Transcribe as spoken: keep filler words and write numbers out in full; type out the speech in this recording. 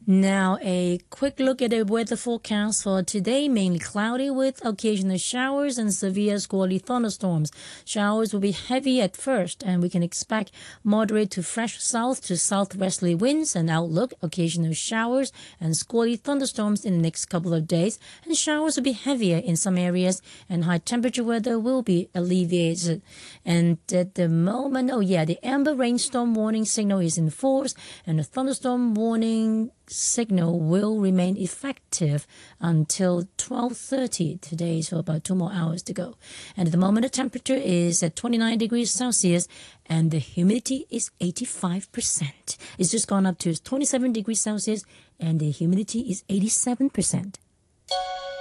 Now, a quick look at the weather forecast for today. Mainly cloudy with occasional showers and severe squally thunderstorms. Showers will be heavy at first, and we can expect moderate to fresh south to southwesterly winds. And outlook, occasional showers and squally thunderstorms in the next couple of days. And showers will be heavier in some areas, and high temperature weather will be alleviated. And at the moment, oh yeah, the amber rainstorm warning signal is in force, and the thunderstorm warning signal will remain effective until twelve thirty today, so about two more hours to go. And at the moment, the temperature is at twenty-nine degrees Celsius, and the humidity is eighty-five percent. It's just gone up to twenty-seven degrees Celsius, and the humidity is eighty-seven percent.